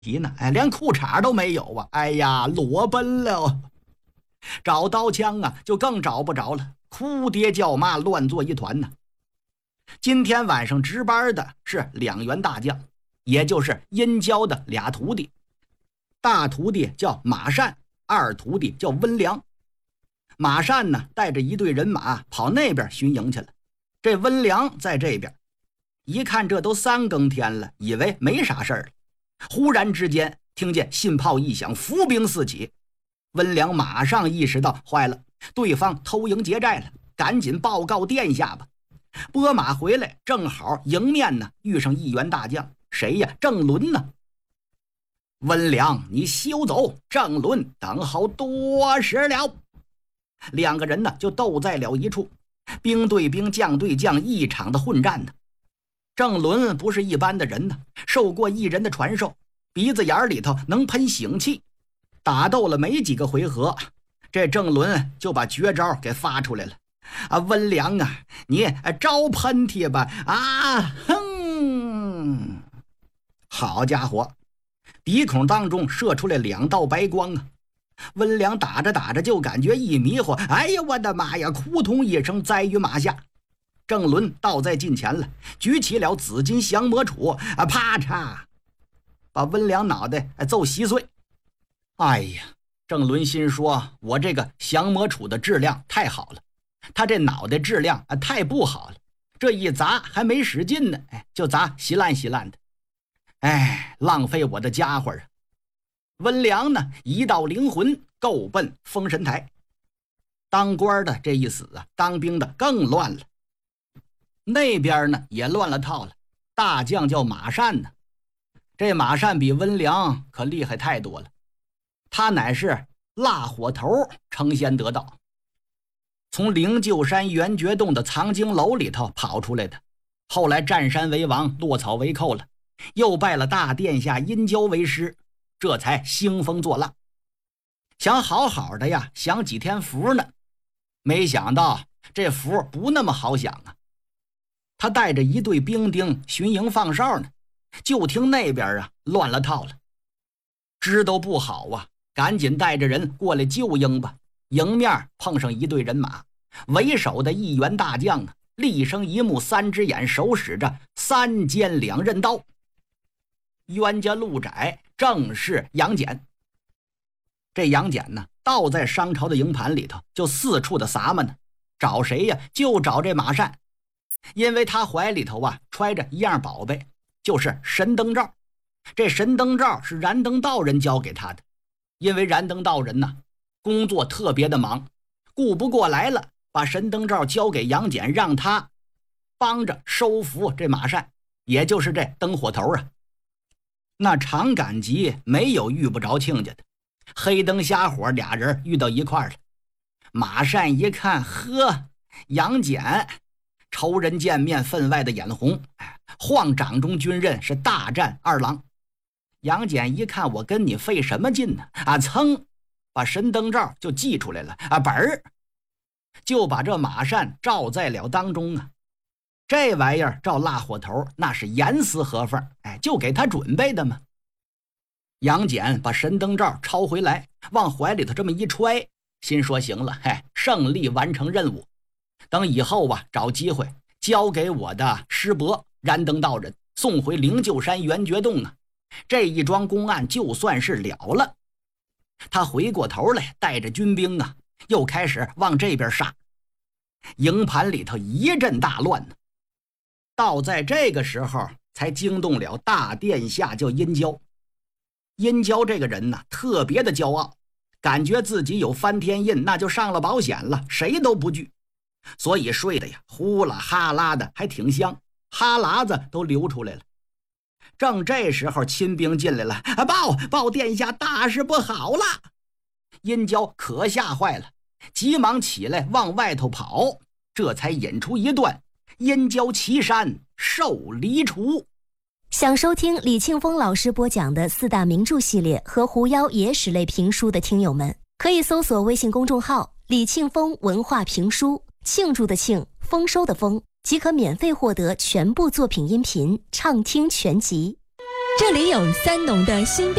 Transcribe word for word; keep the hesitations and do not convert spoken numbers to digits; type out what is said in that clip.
急呢，哎，连裤衩都没有啊！哎呀，裸奔了，找刀枪啊，就更找不着了，哭爹叫妈，乱作一团呢。今天晚上值班的是两员大将，也就是殷郊的俩徒弟，大徒弟叫马善，二徒弟叫温良。马善呢，带着一队人马跑那边巡营去了，这温良在这边。一看这都三更天了，以为没啥事儿了。忽然之间听见信炮一响，伏兵四起。温良马上意识到坏了，对方偷营劫寨了，赶紧报告殿下吧。拨马回来，正好迎面呢遇上一员大将，谁呀？郑伦呢。温良，你休走，郑伦等候多时了。两个人呢就斗在了一处，兵对兵，将对将，一场的混战呢。郑伦不是一般的人呢，受过一人的传授，鼻子眼里头能喷醒气。打斗了没几个回合，这郑伦就把绝招给发出来了。啊，温良啊，你招喷嚏吧！啊，哼！好家伙，鼻孔当中射出来两道白光啊！温良打着打着就感觉一迷糊，哎呀，我的妈呀！扑通一声栽于马下。郑伦倒在近前了，举起了紫金降魔杵，啊，啪嚓，把温良脑袋揍稀碎。哎呀，郑伦心说，我这个降魔杵的质量太好了，他这脑袋质量啊太不好了，这一砸还没使劲呢，哎，就砸稀烂稀烂的，哎，浪费我的家伙啊！温良呢，一道灵魂够奔封神台。当官的这一死啊，当兵的更乱了。那边呢也乱了套了，大将叫马善呢，这马善比温良可厉害太多了，他乃是蜡火头成仙得道，从灵鹫山圆觉洞的藏经楼里头跑出来的，后来占山为王，落草为寇了，又拜了大殿下殷郊为师，这才兴风作浪，想好好的呀享几天福呢，没想到这福不那么好享啊。他带着一队兵丁巡营放哨呢，就听那边啊乱了套了，知都不好啊，赶紧带着人过来救营吧。迎面碰上一队人马，为首的一员大将啊，厉声一目三只眼，手使着三尖两刃刀。冤家路窄，正是杨戬。这杨戬呢，倒在商朝的营盘里头，就四处的撒嘛呢，找谁呀？就找这马善。因为他怀里头啊揣着一样宝贝，就是神灯罩。这神灯罩是燃灯道人交给他的，因为燃灯道人呢工作特别的忙，顾不过来了，把神灯罩交给杨戬，让他帮着收服这马善，也就是这灯火头啊。那常赶集没有遇不着亲家的，黑灯瞎火俩人遇到一块儿了。马善一看，呵，杨戬仇人见面，分外的眼红，晃掌中军刃，是大战二郎。杨戬一看，我跟你费什么劲呢？啊，噌，把神灯罩就祭出来了啊，本儿就把这马善罩在了当中啊。这玩意儿照蜡火头，那是严丝合缝，哎，就给他准备的嘛。杨戬把神灯罩抄回来，往怀里头这么一揣，心说行了，嘿，胜利完成任务。等以后啊，找机会交给我的师伯燃灯道人，送回灵鹫山圆觉洞啊，这一桩公案就算是了了。他回过头来，带着军兵啊，又开始往这边杀。营盘里头一阵大乱呢。到在这个时候，才惊动了大殿下叫殷郊。殷郊这个人呢，特别的骄傲，感觉自己有翻天印，那就上了保险了，谁都不惧。所以睡的呀呼啦哈啦的，还挺香，哈喇子都流出来了。正这时候亲兵进来了，啊，报报殿下，大事不好了！殷郊可吓坏了，急忙起来往外头跑，这才引出一段殷郊岐山受离除。 想收听李庆峰老师播讲的四大名著系列和狐妖野史类评书的听友们，可以搜索微信公众号李庆峰文化评书，庆祝的庆，丰收的丰，即可免费获得全部作品音频畅听全集。 这里有三农的新